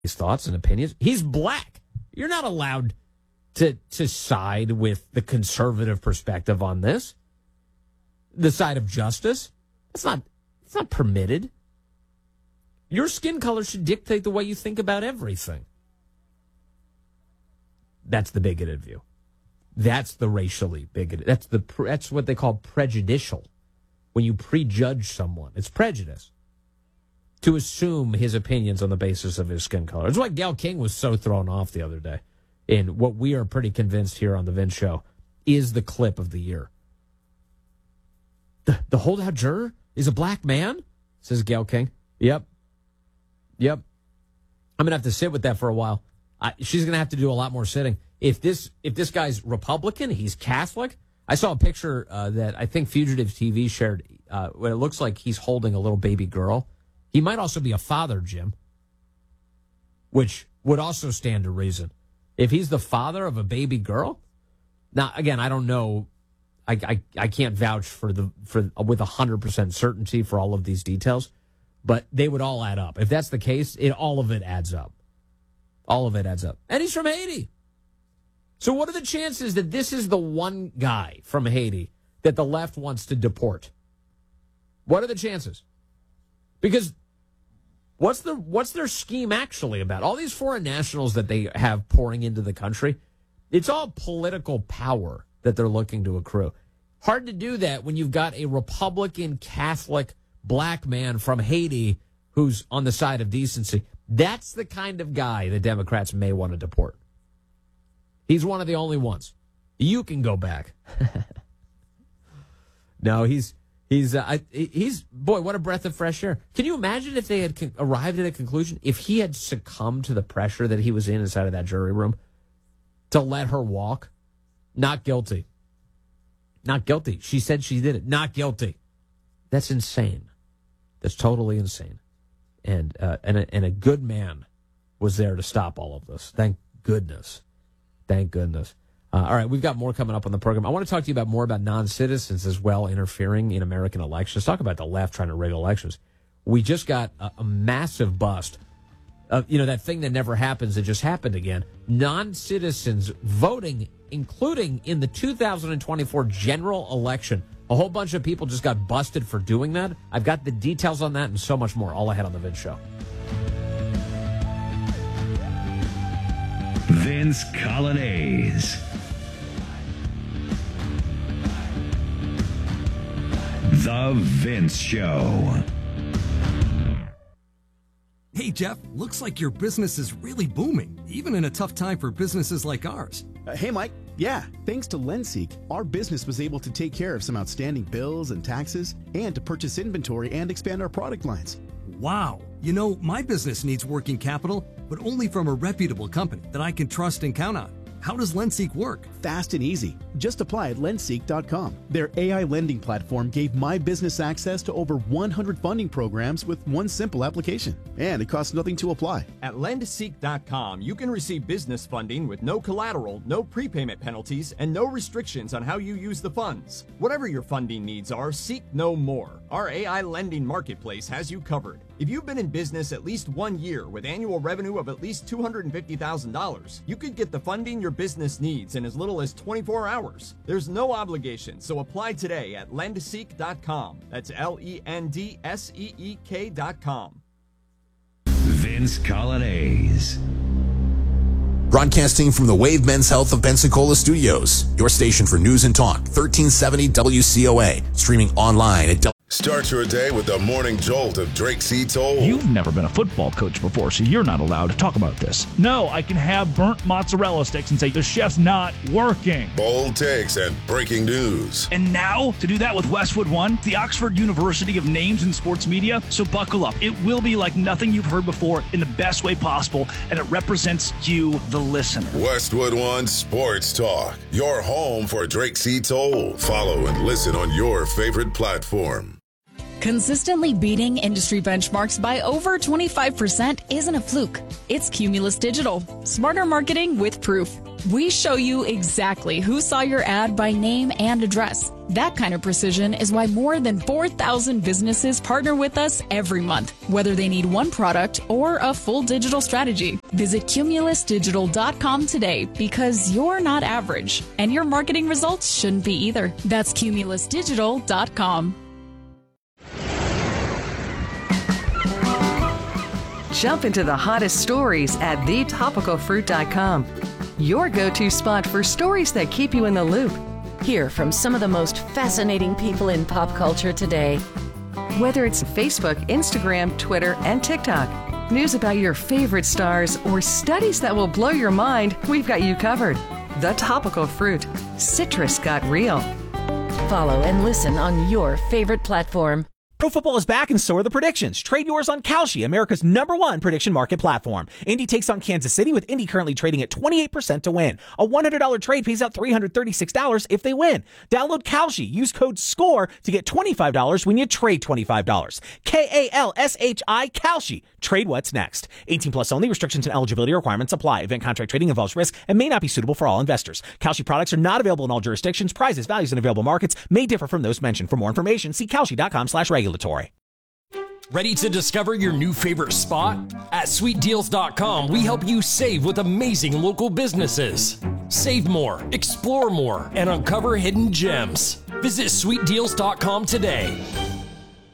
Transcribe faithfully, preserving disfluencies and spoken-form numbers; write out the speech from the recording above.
his thoughts and opinions. He's black. You're not allowed to to side with the conservative perspective on this. The side of justice. It's not it's not permitted. Your skin color should dictate the way you think about everything. That's the bigoted view. That's the racially bigoted. That's the that's what they call prejudicial. When you prejudge someone, it's prejudice. To assume his opinions on the basis of his skin color. That's why Gayle King was so thrown off the other day. And what we are pretty convinced here on the Vince Show is the clip of the year. The, the holdout juror is a black man, says Gayle King. Yep. Yep. I'm going to have to sit with that for a while. I, she's going to have to do a lot more sitting. If this if this guy's Republican, he's Catholic. I saw a picture uh, that I think Fugitive T V shared uh, where it looks like he's holding a little baby girl. He might also be a father, Jim, which would also stand to reason. If he's the father of a baby girl, now, again, I don't know. I, I, I can't vouch for the for with one hundred percent certainty for all of these details, but they would all add up. If that's the case, it all of it adds up. All of it adds up. And he's from Haiti. So what are the chances that this is the one guy from Haiti that the left wants to deport? What are the chances? Because what's the what's their scheme actually about? All these foreign nationals that they have pouring into the country, it's all political power that they're looking to accrue. Hard to do that when you've got a Republican Catholic black man from Haiti who's on the side of decency. That's the kind of guy the Democrats may want to deport. He's one of the only ones. You can go back. No, he's he's uh, I, he's boy, what a breath of fresh air. Can you imagine if they had con- arrived at a conclusion, if he had succumbed to the pressure that he was in inside of that jury room to let her walk? Not guilty. Not guilty. She said she did it. Not guilty. That's insane. That's totally insane. And uh, and a, and a good man was there to stop all of this. Thank goodness. Thank goodness. Uh, all right, we've got more coming up on the program. I want to talk to you about more about non-citizens as well interfering in American elections. Talk about the left trying to rig elections. We just got a, a massive bust. Uh, you know, that thing that never happens, it just happened again. Non-citizens voting, including in the two thousand twenty-four general election. A whole bunch of people just got busted for doing that. I've got the details on that and so much more all ahead on the Vince Show. Vince Coglianese. The Vince Show. Hey, Jeff, looks like your business is really booming, even in a tough time for businesses like ours. Uh, hey, Mike. Yeah, thanks to LendSeek, our business was able to take care of some outstanding bills and taxes and to purchase inventory and expand our product lines. Wow. You know, my business needs working capital, but only from a reputable company that I can trust and count on. How does LendSeek work? Fast and easy. Just apply at lendseek dot com. Their A I lending platform gave my business access to over one hundred funding programs with one simple application. And it costs nothing to apply. At lendseek dot com, you can receive business funding with no collateral, no prepayment penalties, and no restrictions on how you use the funds. Whatever your funding needs are, seek no more. Our A I lending marketplace has you covered. If you've been in business at least one year with annual revenue of at least two hundred fifty thousand dollars, you could get the funding your business needs in as little as twenty-four hours. There's no obligation, so apply today at lendseek dot com. That's L E N D S E E K dot com. Vince Coglianese. Broadcasting from the Wave Men's Health of Pensacola Studios, your station for news and talk, thirteen seventy W C O A, streaming online at W. Start your day with the morning jolt of Drake C. Toll. You've never been a football coach before, so you're not allowed to talk about this. No, I can have burnt mozzarella sticks and say the chef's not working. Bold takes and breaking news. And now, to do that with Westwood One, the Oxford University of Names in Sports Media. So buckle up. It will be like nothing you've heard before in the best way possible, and it represents you, the listener. Westwood One Sports Talk, your home for Drake C. Toll. Follow and listen on your favorite platform. Consistently beating industry benchmarks by over twenty-five percent isn't a fluke. It's Cumulus Digital. Smarter marketing with proof. We show you exactly who saw your ad by name and address. That kind of precision is why more than four thousand businesses partner with us every month, whether they need one product or a full digital strategy. Visit Cumulus Digital dot com today because you're not average, and your marketing results shouldn't be either. That's Cumulus Digital dot com. Jump into the hottest stories at the topical fruit dot com. Your go-to spot for stories that keep you in the loop. Hear from some of the most fascinating people in pop culture today. Whether it's Facebook, Instagram, Twitter, and TikTok, news about your favorite stars, or studies that will blow your mind, we've got you covered. The Topical Fruit. Citrus got real. Follow and listen on your favorite platform. Pro football is back and so are the predictions. Trade yours on Kalshi, America's number one prediction market platform. Indy takes on Kansas City, with Indy currently trading at twenty-eight percent to win. A one hundred dollars trade pays out three hundred thirty-six dollars if they win. Download Kalshi. Use code SCORE to get twenty-five dollars when you trade twenty-five dollars. K A L S H I, Kalshi. Trade what's next. eighteen plus only. Restrictions and eligibility requirements apply. Event contract trading involves risk and may not be suitable for all investors. Kalshi products are not available in all jurisdictions. Prices, values, and available markets may differ from those mentioned. For more information, see Kalshi dot com slash regulatory. Ready to discover your new favorite spot? At sweet deals dot com, we help you save with amazing local businesses. Save more, explore more, and uncover hidden gems. Visit sweet deals dot com today.